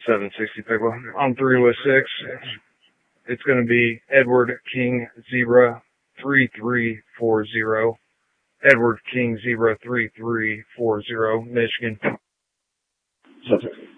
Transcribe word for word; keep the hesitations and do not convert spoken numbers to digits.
seven sixty Pickle. On three with six, it's going to be Edward King zero three three four zero. Edward King zero three three four zero, Michigan. Subject.